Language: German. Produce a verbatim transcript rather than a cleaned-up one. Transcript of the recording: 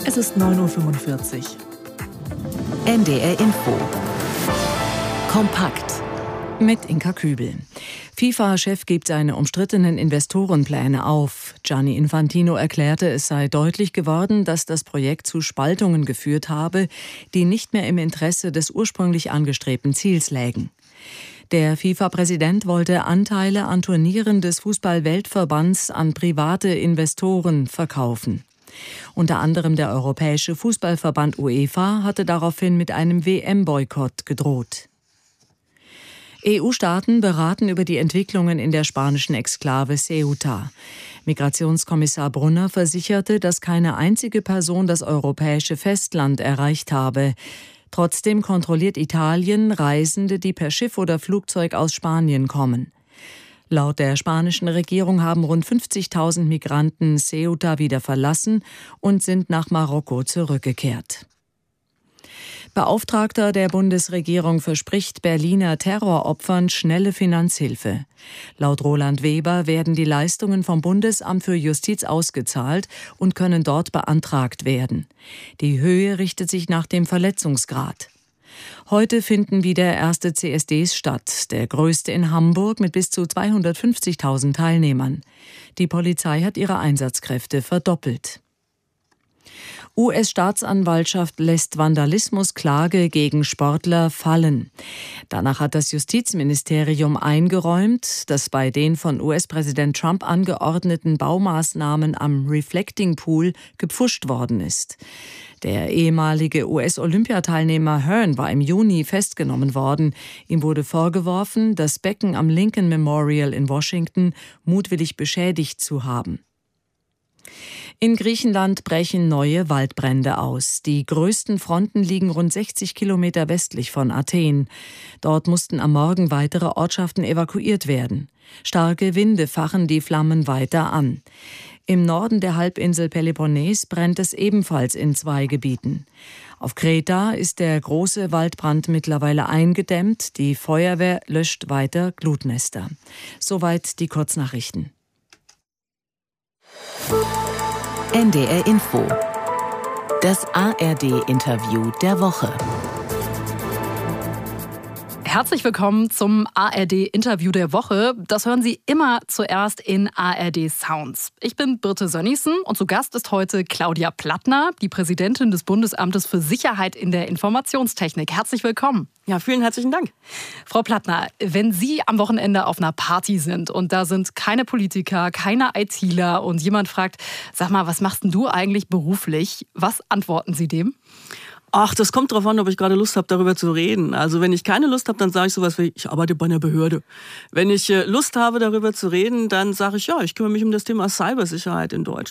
Es ist neun Uhr fünfundvierzig. N D R Info. Kompakt. Mit Inka Kübel. FIFA-Chef gibt seine umstrittenen Investorenpläne auf. Gianni Infantino erklärte, es sei deutlich geworden, dass das Projekt zu Spaltungen geführt habe, die nicht mehr im Interesse des ursprünglich angestrebten Ziels lägen. Der FIFA-Präsident wollte Anteile an Turnieren des Fußball-Weltverbands an private Investoren verkaufen. Unter anderem der Europäische Fußballverband UEFA hatte daraufhin mit einem W M-Boykott gedroht. E U-Staaten beraten über die Entwicklungen in der spanischen Exklave Ceuta. Migrationskommissar Brunner versicherte, dass keine einzige Person das europäische Festland erreicht habe. Trotzdem kontrolliert Italien Reisende, die per Schiff oder Flugzeug aus Spanien kommen. Laut der spanischen Regierung haben rund fünfzigtausend Migranten Ceuta wieder verlassen und sind nach Marokko zurückgekehrt. Beauftragter der Bundesregierung verspricht Berliner Terroropfern schnelle Finanzhilfe. Laut Roland Weber werden die Leistungen vom Bundesamt für Justiz ausgezahlt und können dort beantragt werden. Die Höhe richtet sich nach dem Verletzungsgrad. Heute finden wieder erste C S Ds statt, der größte in Hamburg mit bis zu zweihundertfünfzigtausend Teilnehmern. Die Polizei hat ihre Einsatzkräfte verdoppelt. U S-Staatsanwaltschaft lässt Vandalismusklage gegen Sportler fallen. Danach hat das Justizministerium eingeräumt, dass bei den von U S-Präsident Trump angeordneten Baumaßnahmen am Reflecting Pool gepfuscht worden ist. Der ehemalige U S-Olympiateilnehmer Hearn war im Juni festgenommen worden. Ihm wurde vorgeworfen, das Becken am Lincoln Memorial in Washington mutwillig beschädigt zu haben. In Griechenland brechen neue Waldbrände aus. Die größten Fronten liegen rund sechzig Kilometer westlich von Athen. Dort mussten am Morgen weitere Ortschaften evakuiert werden. Starke Winde fachen die Flammen weiter an. Im Norden der Halbinsel Peloponnes brennt es ebenfalls in zwei Gebieten. Auf Kreta ist der große Waldbrand mittlerweile eingedämmt. Die Feuerwehr löscht weiter Glutnester. Soweit die Kurznachrichten. N D R Info. Das A R D-Interview der Woche. Herzlich willkommen zum A R D-Interview der Woche. Das hören Sie immer zuerst in A R D Sounds. Ich bin Birte Sönnigsen und zu Gast ist heute Claudia Plattner, die Präsidentin des Bundesamtes für Sicherheit in der Informationstechnik. Herzlich willkommen. Ja, vielen herzlichen Dank. Frau Plattner, wenn Sie am Wochenende auf einer Party sind und da sind keine Politiker, keine ITler und jemand fragt, sag mal, was machst denn du eigentlich beruflich? Was antworten Sie dem? Ach, das kommt drauf an, ob ich gerade Lust habe, darüber zu reden. Also wenn ich keine Lust habe, dann sage ich sowas wie, ich arbeite bei einer Behörde. Wenn ich Lust habe, darüber zu reden, dann sage ich, ja, ich kümmere mich um das Thema Cybersicherheit in Deutschland.